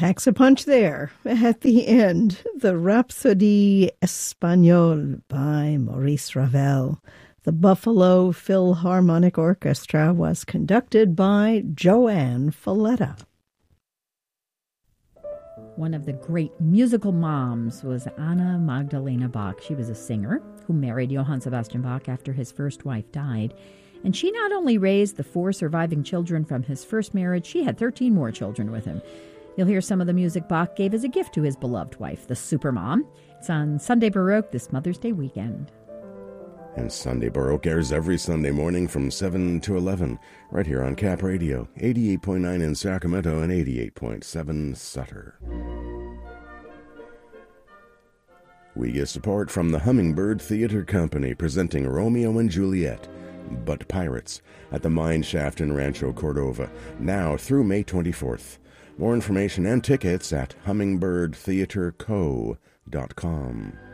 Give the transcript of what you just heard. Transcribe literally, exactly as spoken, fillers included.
packs a punch there. At the end, the Rhapsodie Espagnole by Maurice Ravel. The Buffalo Philharmonic Orchestra was conducted by Joanne Falletta. One of the great musical moms was Anna Magdalena Bach. She was a singer who married Johann Sebastian Bach after his first wife died. And she not only raised the four surviving children from his first marriage, she had thirteen more children with him. You'll hear some of the music Bach gave as a gift to his beloved wife, the Supermom. It's on Sunday Baroque this Mother's Day weekend. And Sunday Baroque airs every Sunday morning from seven to eleven, right here on Cap Radio, eighty-eight point nine in Sacramento and eighty-eight point seven Sutter. We get support from the Hummingbird Theater Company, presenting Romeo and Juliet, but Pirates, at the Mine Shaft in Rancho Cordova, now through May twenty-fourth. More information and tickets at hummingbird theater co dot com.